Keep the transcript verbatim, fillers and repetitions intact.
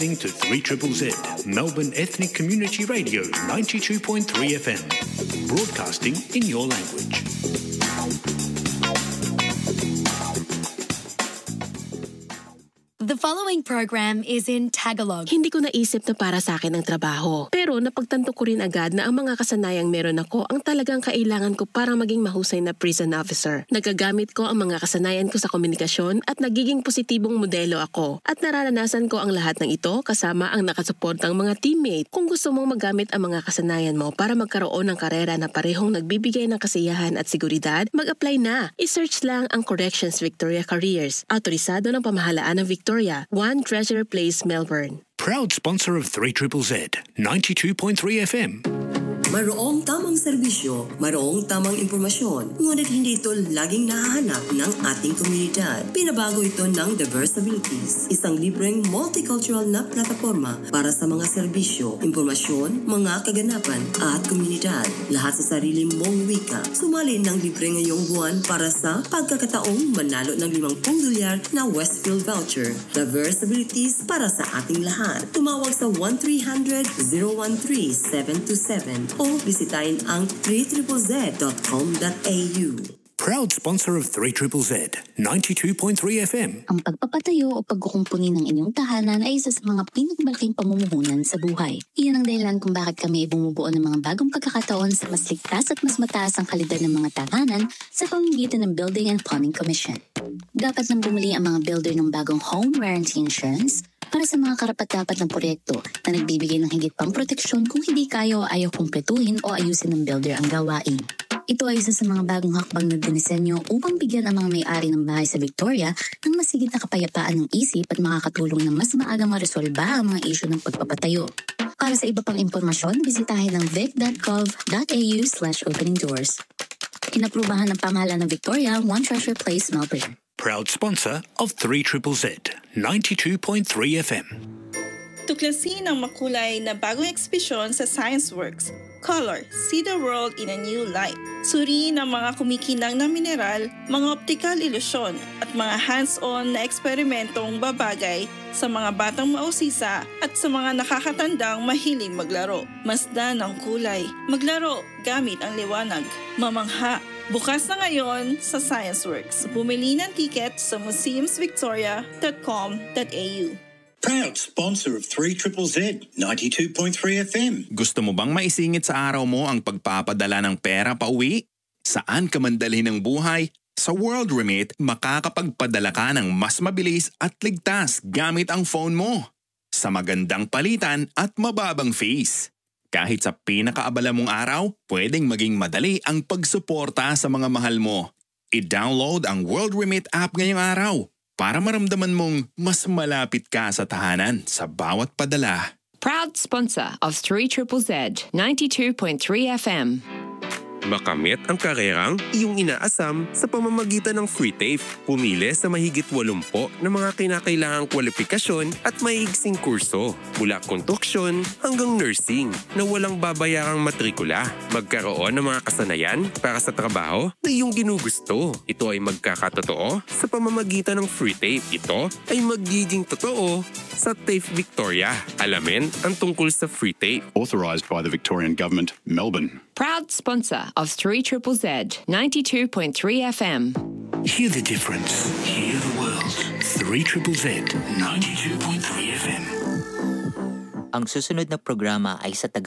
listening to three Z Z Z, Melbourne Ethnic Community Radio ninety-two point three F M, broadcasting in your language. The following program is in Tagalog. Hindi ko naisip na para sa akin ang trabaho. Pero napagtanto ko rin agad na ang mga kasanayang meron ako ang talagang kailangan ko para maging mahusay na prison officer. Nagagamit ko ang mga kasanayan ko sa komunikasyon at nagiging positibong modelo ako. At nararanasan ko ang lahat ng ito kasama ang nakasuportang mga teammate. Kung gusto mong magamit ang mga kasanayan mo para magkaroon ng karera na parehong nagbibigay ng kasiyahan at seguridad, mag-apply na. I-search lang ang Corrections Victoria Careers. Autorisado ng pamahalaan ng Victoria. One Treasure Place, Melbourne. Proud sponsor of three Z Z Z, ninety-two point three F M. Mayroong tamang serbisyo, mayroong tamang impormasyon, ngunit hindi ito laging nahahanap ng ating komunidad. Pinabago ito ng Diversabilities, isang libreng multicultural na plataforma para sa mga serbisyo, impormasyon, mga kaganapan at komunidad. Lahat sa sarili mong wika. Sumali ng libre ngayong buwan para sa pagkakataong manalo ng limangpung dolyar na Westfield voucher. Diversabilities para sa ating lahat. Tumawag sa one three hundred, zero one three, seven two seven o bisitahin ang three Z Z Z dot com dot a u. Proud sponsor of three Z Z Z, ninety-two point three F M. Ang pagpapatayo o pagkukumpuni ng inyong tahanan ay isa sa mga pinakamalaking pamumuhunan sa buhay. Iyan ang dahilan kung bakit kami bumubuo ng mga bagong pagkakataon sa mas ligtas at mas mataas ang kalidad ng mga tahanan sa pamamagitan ng Building and Plumbing Commission. Dapat nang bumili ang mga builder ng bagong home warranty insurance para sa mga karapat-dapat ng proyekto na nagbibigay ng higit pang proteksyon kung hindi kayo ayaw kumpletuhin o ayusin ng builder ang gawain. Ito ay isa sa mga bagong hakbang na dinisenyo upang bigyan ang mga may-ari ng bahay sa Victoria ng mas higit na kapayapaan ng isip at makakatulong na mas maaga maresolba ang mga isyu ng pagpapatayo. Para sa iba pang impormasyon, bisitahin ang vic dot gov dot a u slash opening doors. Inaprubahan ng pamahalaan ng Victoria, One Treasure Place, Melbourne. Proud sponsor of three Z Z Z, ninety-two point three F M. Tuklasin ang makulay na bagong ekspedisyon sa ScienceWorks. Color, see the world in a new light. Suriin ang mga kumikinang na mineral, mga optical ilusyon, at mga hands-on na eksperimentong babagay sa mga batang mausisa at sa mga nakakatandang mahiling maglaro. Masdan ang kulay. Maglaro gamit ang liwanag. Mamangha. Bukas na ngayon sa ScienceWorks. Bumili ng ticket sa museums victoria dot com dot a u. Proud sponsor of three Z Z Z, ninety-two point three F M. Gusto mo bang maisingit sa araw mo ang pagpapadala ng pera pa uwi? Saan ka man dalhin ng buhay? Sa World Remit, makakapagpadala ka ng mas mabilis at ligtas gamit ang phone mo. Sa magandang palitan at mababang fees. Kahit sa pinakaabala mong araw, pwedeng maging madali ang pagsuporta sa mga mahal mo. I-download ang World Remit app ngayong araw para maramdaman mong mas malapit ka sa tahanan sa bawat padala. Proud sponsor of three Z Z Z, ninety-two point three F M. Makamit ang karerang iyong inaasam sa pamamagitan ng free TAFE. Pumili sa mahigit walumpo na mga kinakailangang kwalifikasyon at mahigsing kurso mula konstruksyon hanggang nursing na walang babayarang matrikula. Magkaroon ng mga kasanayan para sa trabaho na iyong ginugusto. Ito ay magkakatotoo sa pamamagitan ng free TAFE. Ito ay magiging totoo sa TAFE Victoria. Alamin ang tungkol sa free TAFE. Authorised by the Victorian Government, Melbourne. Proud sponsor of three Z Z Z, ninety-two point three F M. Hear the difference. Hear the world. three Z Z Z, ninety-two point three F M. Ang susunod na programa ay sa Tagalog.